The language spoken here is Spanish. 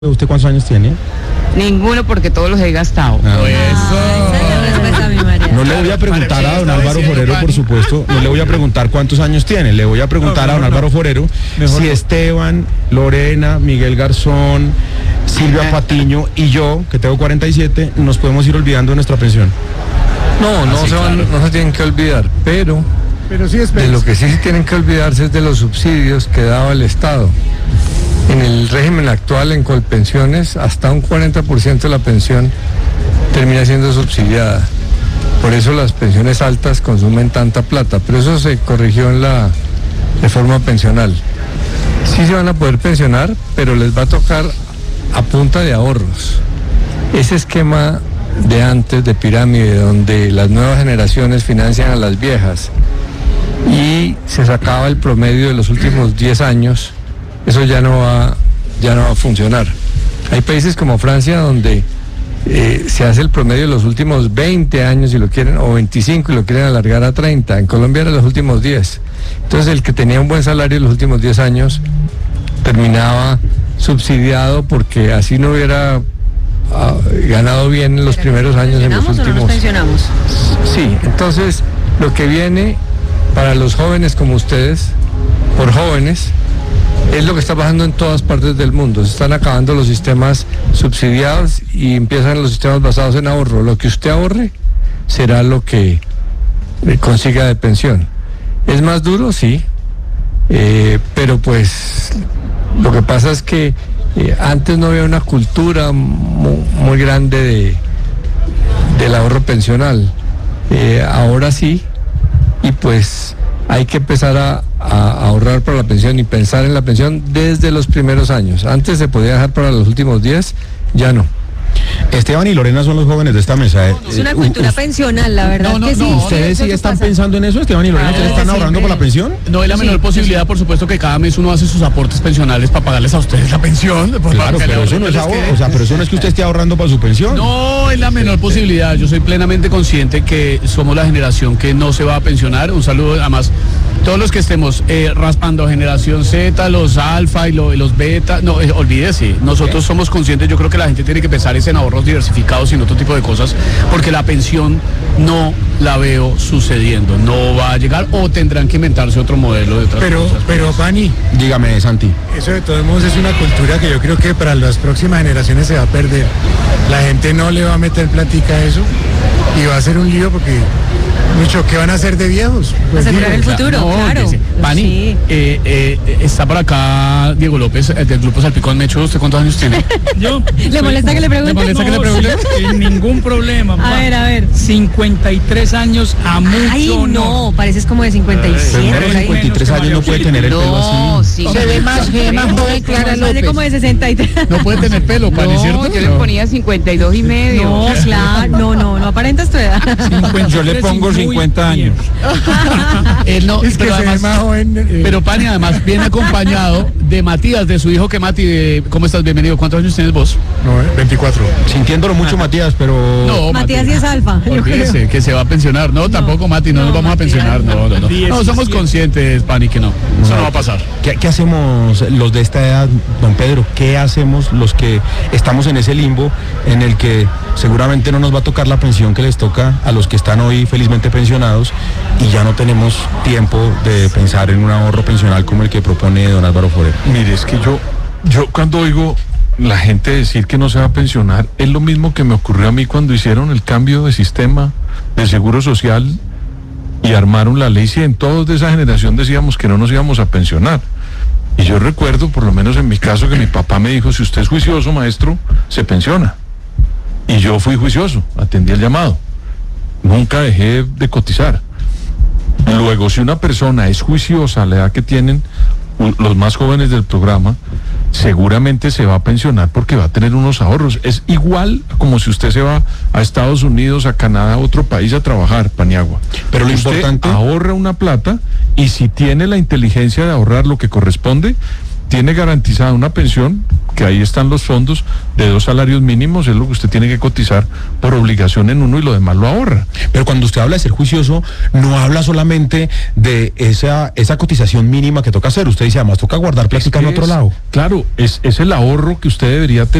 ¿Usted cuántos años tiene? Ninguno, porque todos los he gastado. No le voy a preguntar a don Álvaro Forero, por supuesto, no le voy a preguntar cuántos años tiene, le voy a preguntar a don Álvaro Forero si Esteban, Lorena, Miguel Garzón, Silvia Patiño y yo, que tengo 47, nos podemos ir olvidando de nuestra pensión. No se tienen que olvidar, pero sí de lo que sí tienen que olvidarse es de los subsidios que daba el Estado. En el régimen actual, en Colpensiones, hasta un 40% de la pensión termina siendo subsidiada. Por eso las pensiones altas consumen tanta plata, pero eso se corrigió en la reforma pensional. Sí se van a poder pensionar, pero les va a tocar a punta de ahorros. Ese esquema de antes, de pirámide, donde las nuevas generaciones financian a las viejas y se sacaba el promedio de los últimos 10 años, eso ya no va a funcionar. Hay países como Francia donde se hace el promedio de los últimos 20 años si lo quieren, o 25 y lo quieren alargar a 30. En Colombia era los últimos 10. Entonces el que tenía un buen salario en los últimos 10 años terminaba subsidiado porque así no hubiera ganado bien en los primeros años, en los últimos. ¿O no nos pensionamos? Sí, entonces lo que viene para los jóvenes como ustedes, por jóvenes, es lo que está pasando en todas partes del mundo. Se están acabando los sistemas subsidiados y empiezan los sistemas basados en ahorro. Lo que usted ahorre será lo que consiga de pensión. ¿Es más duro? Sí. Pero pues lo que pasa es que antes no había una cultura muy grande del ahorro pensional. Ahora sí, y pues hay que empezar a ahorrar para la pensión y pensar en la pensión desde los primeros años. Antes se podía dejar para los últimos 10, ya no. Esteban y Lorena son los jóvenes de esta mesa. Es una cultura pensional, la verdad que sí. ¿Ustedes sí están pensando en eso, Esteban y Lorena? ¿Ustedes están ahorrando para la pensión? No hay la menor posibilidad, por supuesto, que cada mes uno hace sus aportes pensionales para pagarles a ustedes la pensión. Claro, pero eso no es ahorro, pero eso no es que usted esté ahorrando para su pensión. No hay la menor posibilidad. Yo soy plenamente consciente que somos la generación que no se va a pensionar. Un saludo, además, todos los que estemos raspando generación Z, los alfa y los beta, no, olvídese, nosotros somos conscientes. Yo creo que la gente tiene que pensar en ahorros diversificados y en otro tipo de cosas, porque la pensión no la veo sucediendo, no va a llegar, o tendrán que inventarse otro modelo de otras cosas. Pero Pani, dígame, Santi. Eso de todos modos es una cultura que yo creo que para las próximas generaciones se va a perder. La gente no le va a meter plática a eso y va a ser un lío porque mucho, ¿qué van a hacer de viejos? Pues asegurar el futuro, claro. Pani, Sí. está por acá Diego López, del Grupo Salpicón Mecho. ¿Usted cuántos años tiene? Yo. ¿Le molesta que le pregunte? ¿Le molesta que le pregunte? Sin ningún problema. A ver. 53 años a mucho. Ay, no, pareces como de 57. Pero 53 años no puede tener el pelo así. Sí. Se ve más joven Clara Parece López. como de 63. No puede tener pelo, Pani, ¿cierto? Yo le ponía 52 y medio. No, claro, no aparentas tu edad. Yo le pongo 50 años. Es que se ve más joven. Pero Pani además viene acompañado de Matías, de su hijo. Que Mati, ¿cómo estás? Bienvenido. ¿Cuántos años tienes vos? No, 24. Sintiéndolo mucho, Matías, pero... No, Matías sí es alfa. yo Olvídese, creo. que se va a pensionar. No, tampoco Mati, no nos vamos a pensionar. No. No, somos conscientes, Pani, que no. Eso no va a pasar. ¿Qué hacemos los de esta edad, don Pedro? ¿Qué hacemos los que estamos en ese limbo en el que seguramente no nos va a tocar la pensión que les toca a los que están hoy felizmente pensionados y ya no tenemos tiempo de pensar en un ahorro pensional como el que propone don Álvaro Forero? Mire, es que yo cuando oigo la gente decir que no se va a pensionar, es lo mismo que me ocurrió a mí cuando hicieron el cambio de sistema de seguro social y armaron la ley 100. Todos de esa generación decíamos que no nos íbamos a pensionar. Y yo recuerdo, por lo menos en mi caso, que mi papá me dijo: si usted es juicioso, maestro, se pensiona. Y yo fui juicioso, atendí el llamado. Nunca dejé de cotizar. Luego, si una persona es juiciosa a la edad que tienen los más jóvenes del programa, seguramente se va a pensionar porque va a tener unos ahorros. Es igual como si usted se va a Estados Unidos, a Canadá, a otro país a trabajar, Paniagua. Pero lo usted importante... ahorra una plata y si tiene la inteligencia de ahorrar lo que corresponde, tiene garantizada una pensión, que ahí están los fondos de 2 salarios mínimos, es lo que usted tiene que cotizar por obligación en uno y lo demás lo ahorra. Pero cuando usted habla de ser juicioso, no habla solamente de esa cotización mínima que toca hacer. Usted dice, además toca guardar plática en otro lado. Claro, es el ahorro que usted debería tener.